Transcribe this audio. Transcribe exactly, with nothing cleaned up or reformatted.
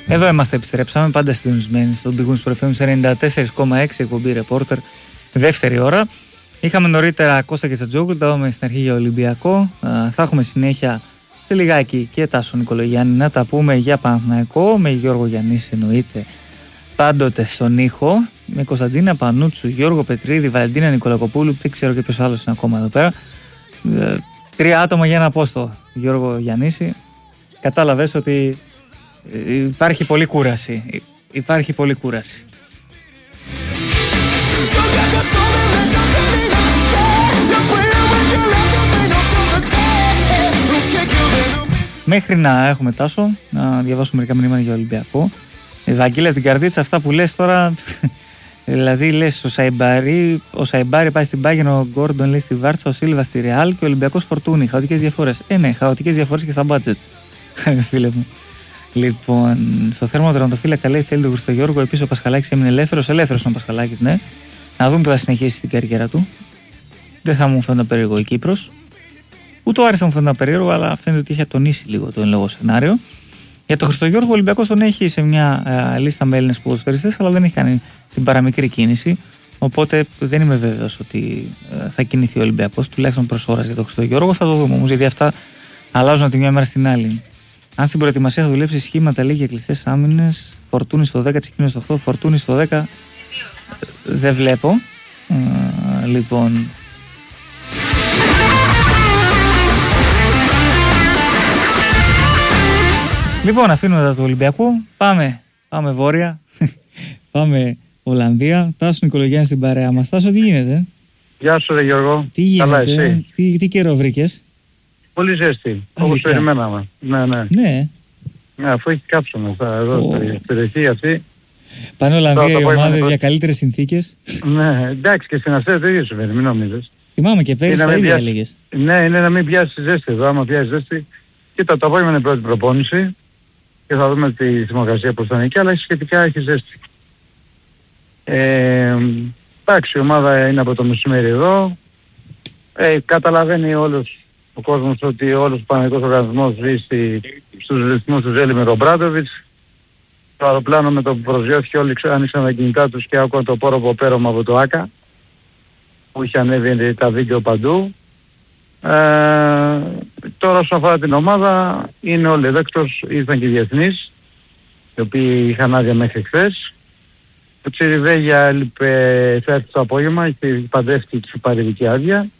Εδώ είμαστε, επιστρέψαμε πάντα συντονισμένοι στον Big Wings Pro εφ εμ ενενήντα τέσσερα κόμμα έξι, εκπομπή Reporter, δεύτερη ώρα. Είχαμε νωρίτερα Κώστα και Σατζόγλου, τα είπαμε στην αρχή για Ολυμπιακό. Α, θα έχουμε συνέχεια σε λιγάκι και Τάσο Νικολογιάννη να τα πούμε για Παναθηναϊκό, με Γιώργο Γιαννίση εννοείται πάντοτε στον ήχο, με Κωνσταντίνα Πανούτσου, Γιώργο Πετρίδη, Βαλεντίνα Νικολακοπούλου, δεν ξέρω και ποιος άλλος είναι ακόμα εδώ πέρα. Ε, τρία άτομα για ένα πόστο, Γιώργο Γιαννίση. Κατάλαβες ότι υπάρχει πολλή κούραση. Υπάρχει πολλή κούραση. Μέχρι να έχουμε, Τάσο, να διαβάσουμε μερικά μηνύματα για Ολυμπιακό. Ευαγγέλια από την καρδίτσα, αυτά που λες τώρα. Δηλαδή λες ο Σαϊμπάρη, ο Σαϊμπάρη πάει στην Bayern, ο Γκόρντον λέει στη Βάρτσα, ο Σίλβα στη Ρεάλ και ο Ολυμπιακός Φορτούνη. Χαοτικές διαφορές. Ε, ναι, χαοτικές διαφορές και στα budget. Φίλε μου. Λοιπόν, στο θέρμο τερματοφύλακα λέει θέλει τον Χριστογιώργο. Επίσης ο Πασχαλάκης έμεινε ελεύθερος. Ελεύθερος ο Πασχαλάκης, ναι. Να δούμε που θα συνεχίσει την καριέρα του. Δεν θα μου φαίνεται περίεργο η Κύπρος. Ούτε ο Άρης θα μου φαίνεται περίεργο, αλλά φαίνεται ότι είχε τονίσει λίγο το εν λόγω σενάριο. Για τον Χριστογιώργο, ο Ολυμπιακός τον έχει σε μια ε, λίστα με Έλληνες ποδοσφαιριστές, αλλά δεν έχει κάνει την παραμικρή κίνηση. Οπότε δεν είμαι βέβαιος ότι ε, θα κινηθεί ο Ολυμπιακός, τουλάχιστον προς ώρας για τον Χριστογιώργο. Θα το δούμε όμως, γιατί αυτά αλλάζουν από τη μια μέρα στην άλλη. Αν στην προετοιμασία θα δουλέψει σχήματα, λέει για κλειστές άμυνες, Φορτούνη στο δέκα, Τσικίνο στο οκτώ, Φορτούνη στο δέκα. Δεν βλέπω. Ε, λοιπόν. Λοιπόν, αφήνουμε τα του Ολυμπιακού. Πάμε, πάμε βόρεια. Πάμε Ολλανδία. Τάσο Νικολογιάννη στην παρέα μας. Τάσο, τι γίνεται? Γεια σου, ρε Γιώργο. Τι γίνεται, καλά, εσύ? Τι, τι καιρό βρήκες? Πολύ ζέστη, όπως περιμέναμε. Ναι, ναι. Ναι. Ναι, αφού έχει κάψωνα εδώ oh. στην περιοχή αυτή. Πάνε Ολλανδία οι ομάδες για καλύτερες συνθήκες. Ναι, εντάξει, και στην Αστέρα το ίδιο συμβαίνει, μην νομίζεις. Θυμάμαι και πέρυσι τα ίδια έλεγες. Ναι, είναι να μην πιάσει ζέστη εδώ. Άμα πιάσει ζέστη, κοίτα, το απόγευμα είναι η πρώτη προπόνηση και θα δούμε τη θερμοκρασία πώς θα είναι εκεί, αλλά σχετικά έχει ζέστη. Ε, εντάξει, η ομάδα είναι από το μεσημέρι εδώ. Ε, καταλαβαίνει όλος ο κόσμος ότι όλος ο Παναγικός Οργανισμός ζει στη, στους ρυθμούς του Ζέλη με τον Μπράντοβιτς. Το αεροπλάνο με το που προσγειώθηκε όλοι άνοιξαν τα κινητά τους και άκουγαν το πόροπο πέρωμα από το ΆΚΑ που είχε ανέβει τα βίντεο παντού. Ε, τώρα όσον αφορά την ομάδα είναι όλοι εδώ, εκτός ήρθαν και οι διεθνείς οι οποίοι είχαν άδεια μέχρι χθες. Ο Τσιριβέγια έλειπε, θα έρθει το απόγευμα, είχε παντρεύτηκε και είχε πάρει δική άδεια.